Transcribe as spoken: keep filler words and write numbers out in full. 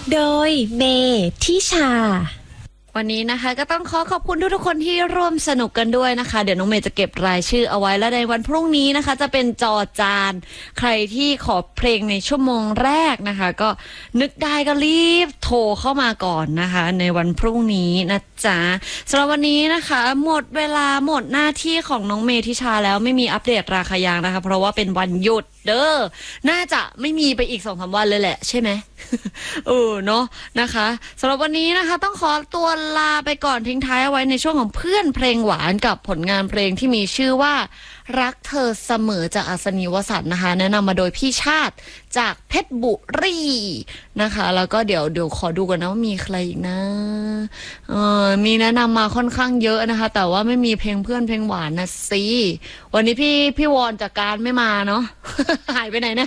โดยเมทิชาวันนี้นะคะก็ต้องขอขอบคุณทุกๆคนที่ร่วมสนุกกันด้วยนะคะเดี๋ยวน้องเมย์จะเก็บรายชื่อเอาไว้แล้วในวันพรุ่งนี้นะคะจะเป็นจอจานใครที่ขอเพลงในชั่วโมงแรกนะคะก็นึกได้ก็รีบโทรเข้ามาก่อนนะคะในวันพรุ่งนี้นะจ๊ะสำหรับวันนี้นะคะหมดเวลาหมดหน้าที่ของน้องเมทิชาแล้วไม่มีอัปเดตราคายางนะคะเพราะว่าเป็นวันหยุดเด้อน่าจะไม่มีไปอีก สองสาม วันเลยแหละใช่ไหม เออเนาะนะคะสำหรับวันนี้นะคะต้องขอตัวลาไปก่อนทิ้งท้ายเอาไว้ในช่วงของเพื่อนเพลงหวานกับผลงานเพลงที่มีชื่อว่ารักเธอเสมอจากอัศนีวสันต์นะคะแนะนำมาโดยพี่ชาติจากเพชรบุรีนะคะแล้วก็เดี๋ยวเดี๋ยวขอดูกันนะว่ามีใครอีกนะเออมีแนะนำมาค่อนข้างเยอะนะคะแต่ว่าไม่มีเพลงเพื่อนเพลงหวานนะสิวันนี้พี่พี่วอนจากการไม่มาเนาะ หายไปไหนเนี่ย